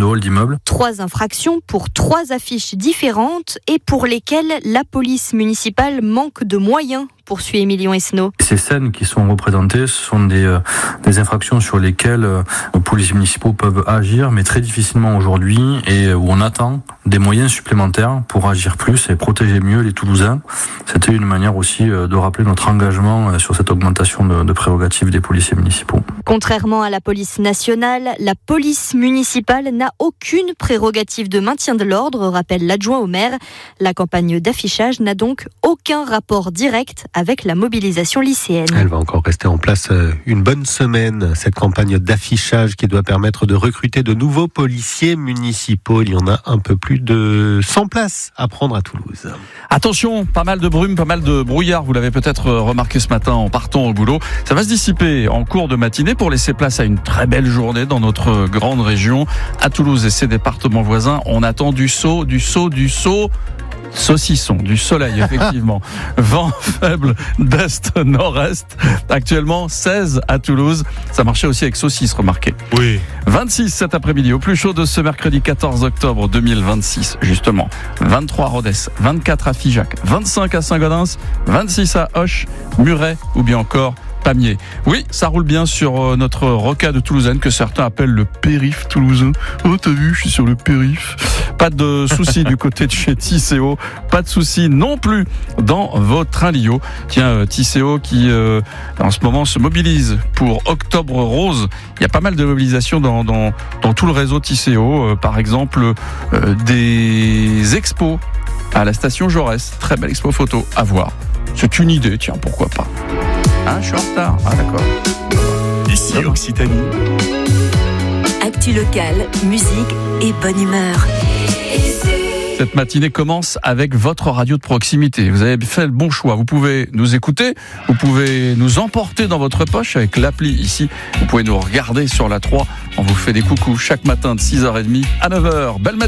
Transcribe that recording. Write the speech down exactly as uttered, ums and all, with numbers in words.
halls d'immeubles. Trois infractions pour trois affiches différentes et pour lesquelles la police municipale manque de moyens, poursuit Émilion Esnault. Ces scènes qui sont représentées, ce sont des, euh, des infractions sur lesquelles euh, les policiers municipaux peuvent agir, mais très difficilement aujourd'hui, et où on attend des moyens supplémentaires pour agir plus et protéger mieux les Toulousains. C'était une manière aussi euh, de rappeler notre engagement euh, sur cette augmentation de, de prérogatives des policiers municipaux. Contrairement à la police nationale, la police municipale n'a aucune prérogative de maintien de l'ordre, rappelle l'adjoint au maire. La campagne d'affichage n'a donc aucun rapport direct avec la mobilisation lycéenne. Elle va encore rester en place une bonne semaine, cette campagne d'affichage qui doit permettre de recruter de nouveaux policiers municipaux. Il y en a un peu plus de cent places à prendre à Toulouse. Attention, pas mal de brume, pas mal de brouillard, vous l'avez peut-être remarqué ce matin en partant au boulot. Ça va se dissiper en cours de matinée pour laisser place à une très belle journée dans notre grande région. À Toulouse et ses départements voisins, on attend du saut, du saut, du saut. Saucisson, du soleil, effectivement. Vent faible d'est-nord-est. Actuellement, seize à Toulouse. Ça marchait aussi avec saucisse, remarquez. Oui. vingt-six cet après-midi, au plus chaud de ce mercredi quatorze octobre deux mille vingt-six, justement. vingt-trois à Rodez, vingt-quatre à Figeac, vingt-cinq à Saint-Gaudens, vingt-six à Auch, Muret ou bien encore Pamiers. Oui, ça roule bien sur notre rocade de Toulousaine que certains appellent le périph' toulousain. Oh, t'as vu, je suis sur le périph'. Pas de soucis du côté de chez Tisséo. Pas de soucis non plus dans vos trains Lio. Tiens, Tisséo qui, euh, en ce moment, se mobilise pour Octobre Rose. Il y a pas mal de mobilisations dans, dans, dans tout le réseau Tisséo. Euh, par exemple, euh, des expos à la station Jaurès. Très belle expo photo à voir. C'est une idée, tiens, pourquoi pas. Hein, je suis en retard. Ah, d'accord. Ici, Occitanie. Actu locale, musique et bonne humeur. Cette matinée commence avec votre radio de proximité. Vous avez fait le bon choix. Vous pouvez nous écouter, vous pouvez nous emporter dans votre poche avec l'appli ici. Vous pouvez nous regarder sur la trois. On vous fait des coucous chaque matin de six heures trente à neuf heures. Belle matinée.